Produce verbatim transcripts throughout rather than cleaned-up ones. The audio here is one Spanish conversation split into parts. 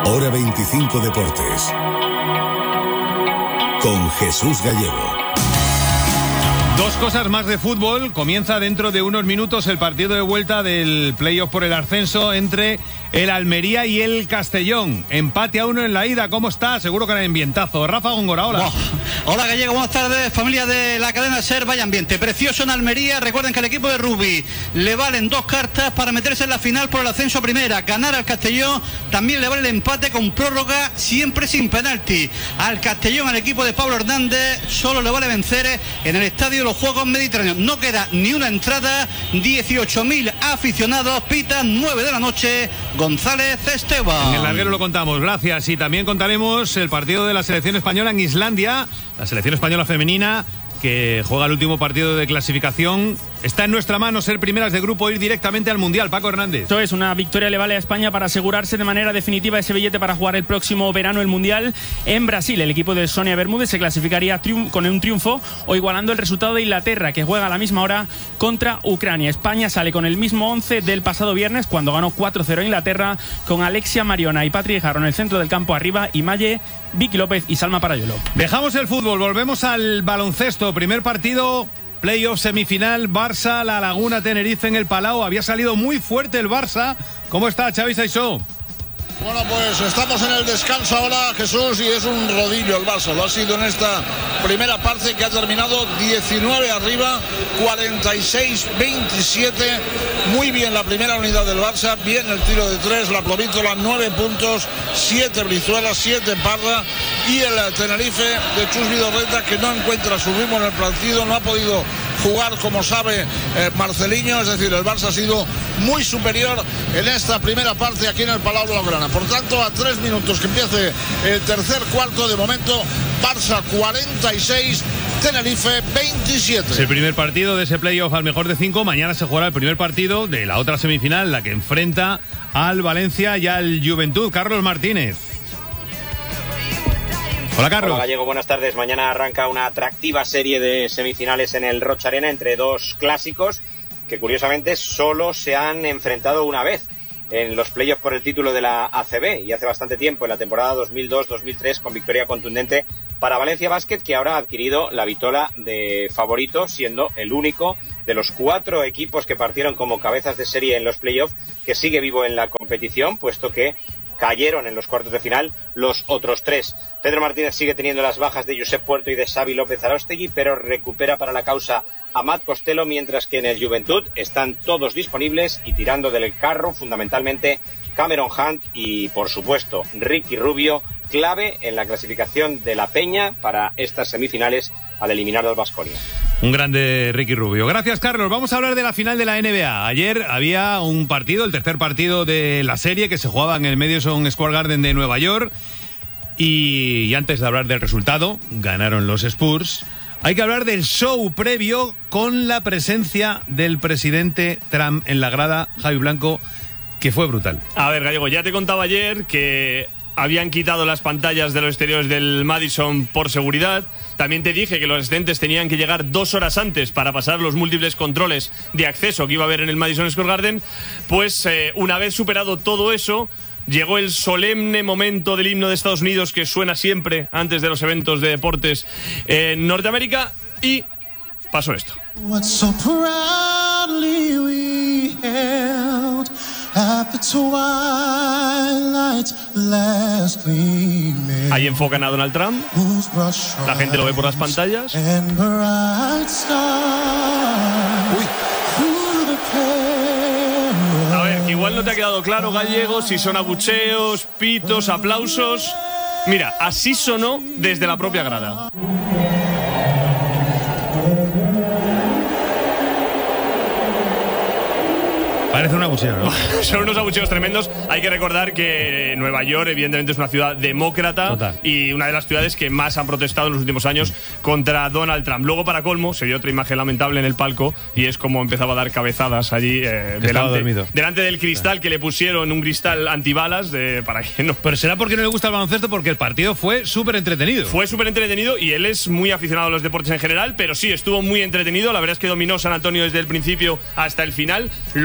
Hora veinticinco Deportes. Con Jesús Gallego. Dos cosas más de fútbol. Comienza dentro de unos minutos el partido de vuelta del playoff por el ascenso entre el Almería y el Castellón. Empate a uno en la ida. ¿Cómo está? Seguro que era ambientazo. Rafa Góngora, hola. Oh, hola Gallego, buenas tardes, familia de la cadena SER. Vaya ambiente precioso en Almería. Recuerden que al equipo de rugby le valen dos cartas para meterse en la final por el ascenso a primera. Ganar al Castellón, también le vale el empate con prórroga, siempre sin penalti. Al Castellón, al equipo de Pablo Hernández, solo le vale vencer en el estadio los Juegos Mediterráneos. No queda ni una entrada. dieciocho mil aficionados pitan nueve de la noche. González Esteban. En el larguero lo contamos, gracias. Y también contaremos el partido de la selección española en Islandia. La selección española femenina que juega el último partido de clasificación. Está en nuestra mano ser primeras de grupo, ir directamente al Mundial. Paco Hernández. Esto es, una victoria le vale a España para asegurarse de manera definitiva ese billete para jugar el próximo verano el Mundial en Brasil. El equipo de Sonia Bermúdez se clasificaría con un triunfo o igualando el resultado de Inglaterra, que juega a la misma hora contra Ucrania. España sale con el mismo once del pasado viernes, cuando ganó cuatro cero a Inglaterra, con Alexia Mariona y Patri Jarro en el centro del campo arriba, y Malle, Vicky López y Salma Parayolo. Dejamos el fútbol, volvemos al baloncesto. Primer partido, playoff semifinal, Barça, La Laguna, Tenerife en el Palau. Había salido muy fuerte el Barça. ¿Cómo está, Xavi Saissó? Bueno, pues estamos en el descanso ahora, Jesús, y es un rodillo el Barça. Lo ha sido en esta primera parte, que ha terminado diecinueve arriba, cuarenta y seis veintisiete. Muy bien la primera unidad del Barça, bien el tiro de tres, la Provítola, nueve puntos, siete Brizuela, siete Parra, y el Tenerife de Chus Vidorreta, que no encuentra su ritmo en el partido, no ha podido jugar como sabe eh, Marceliño. Es decir, el Barça ha sido muy superior en esta primera parte aquí en el Palau Blaugrana. Por tanto, a tres minutos que empiece el tercer cuarto, de momento Barça cuarenta y seis, Tenerife veintisiete. Es el primer partido de ese playoff al mejor de cinco. Mañana se jugará el primer partido de la otra semifinal, la que enfrenta al Valencia y al Juventud. Carlos Martínez. Hola, Carlos. Hola, Gallego, buenas tardes. Mañana arranca una atractiva serie de semifinales en el Rocha Arena entre dos clásicos que curiosamente solo se han enfrentado una vez en los playoffs por el título de la A C B, y hace bastante tiempo, en la temporada dos mil dos dos mil tres, con victoria contundente para Valencia Basket, que ahora ha adquirido la vitola de favorito, siendo el único de los cuatro equipos que partieron como cabezas de serie en los playoffs que sigue vivo en la competición, puesto que cayeron en los cuartos de final los otros tres. Pedro Martínez sigue teniendo las bajas de Josep Puerto y de Xavi López Aróstegui, pero recupera para la causa a Matt Costello, mientras que en el Juventud están todos disponibles y tirando del carro, fundamentalmente Cameron Hunt y, por supuesto, Ricky Rubio, clave en la clasificación de la Peña para estas semifinales al eliminar al Baskonia. Un grande Ricky Rubio. Gracias, Carlos. Vamos a hablar de la final de la N B A. Ayer había un partido, el tercer partido de la serie, que se jugaba en el Madison Square Garden de Nueva York. Y, y antes de hablar del resultado, ganaron los Spurs. Hay que hablar del show previo con la presencia del presidente Trump en la grada, Javi Blanco, que fue brutal. A ver, Gallego, ya te contaba ayer que habían quitado las pantallas de los exteriores del Madison por seguridad. También te dije que los asistentes tenían que llegar dos horas antes para pasar los múltiples controles de acceso que iba a haber en el Madison Square Garden. Pues eh, una vez superado todo eso, llegó el solemne momento del himno de Estados Unidos, que suena siempre antes de los eventos de deportes en Norteamérica, y pasó esto. So proudly we held at the twilight's last gleaming. Ahí enfocan a Donald Trump. La gente lo ve por las pantallas. Uy. A ver, que igual no te ha quedado claro, Gallego, si son abucheos, pitos, aplausos. Mira, así sonó desde la propia grada. Parece un abucheo, ¿no? Son unos abucheos tremendos. Hay que recordar que Nueva York, evidentemente, es una ciudad demócrata. Total. Y una de las ciudades que más han protestado en los últimos años contra Donald Trump. Luego, para colmo, se vio otra imagen lamentable en el palco, y es como empezaba a dar cabezadas allí eh, delante, delante del cristal, que le pusieron un cristal antibalas de, para que no. Pero será porque no le gusta el baloncesto, porque el partido fue súper entretenido. Fue súper entretenido, y él es muy aficionado a los deportes en general, pero sí, estuvo muy entretenido. La verdad es que dominó San Antonio desde el principio hasta el final. Logró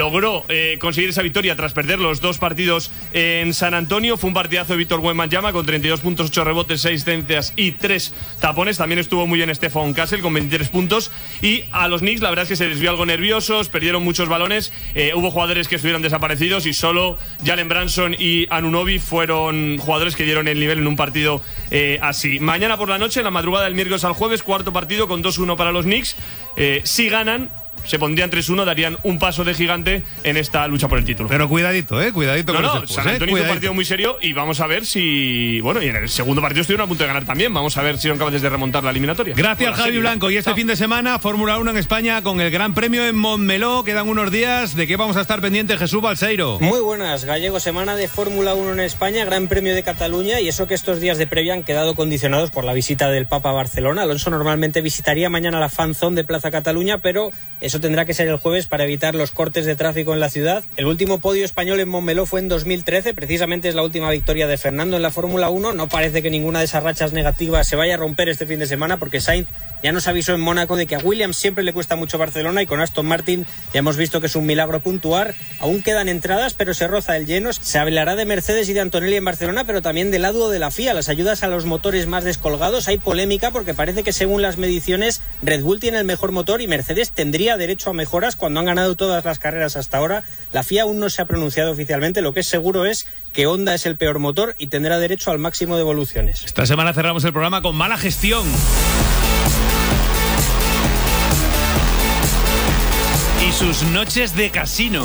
bueno, eh, conseguir esa victoria tras perder los dos partidos en San Antonio. Fue un partidazo de Víctor Wembanyama con treinta y dos puntos, ocho rebotes, seis asistencias y tres tapones. También estuvo muy bien Stephon Castle con veintitrés puntos. Y a los Knicks la verdad es que se les vio algo nerviosos, perdieron muchos balones, eh, hubo jugadores que estuvieron desaparecidos y solo Jalen Brunson y Anunoby fueron jugadores que dieron el nivel en un partido eh, así. Mañana por la noche, en la madrugada del miércoles al jueves, cuarto partido con dos uno para los Knicks. Eh, si ganan, se pondrían tres uno, darían un paso de gigante en esta lucha por el título. Pero cuidadito, eh, cuidadito no, con no, los Spurs, San Antonio eh, hizo un partido muy serio y vamos a ver si, bueno, y en el segundo partido estuvieron a punto de ganar también. Vamos a ver si son capaces de remontar la eliminatoria. Gracias, Javi Blanco. Y este Chao. fin de semana, Fórmula uno en España con el Gran Premio en Montmeló. Quedan unos días. ¿De qué vamos a estar pendientes, Jesús Balseiro? Muy buenas, Gallego. Semana de Fórmula uno en España, Gran Premio de Cataluña, y eso que estos días de previa han quedado condicionados por la visita del Papa a Barcelona. Alonso normalmente visitaría mañana la Fan Zone de Plaza Cataluña, pero eso tendrá que ser el jueves para evitar los cortes de tráfico en la ciudad. El último podio español en Montmeló fue en dos mil trece, precisamente es la última victoria de Fernando en la Fórmula uno. No parece que ninguna de esas rachas negativas se vaya a romper este fin de semana, porque Sainz ya nos avisó en Mónaco de que a Williams siempre le cuesta mucho Barcelona, y con Aston Martin ya hemos visto que es un milagro puntuar. Aún quedan entradas, pero se roza el lleno. Se hablará de Mercedes y de Antonelli en Barcelona, pero también del lado de la F I A, las ayudas a los motores más descolgados. Hay polémica porque parece que según las mediciones Red Bull tiene el mejor motor y Mercedes tendría derecho a mejoras cuando han ganado todas las carreras hasta ahora. La F I A aún no se ha pronunciado oficialmente. Lo que es seguro es que Honda es el peor motor y tendrá derecho al máximo de evoluciones. Esta semana cerramos el programa con mala gestión. Y sus noches de casino.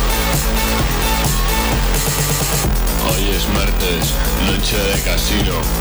Hoy es martes, noche de casino.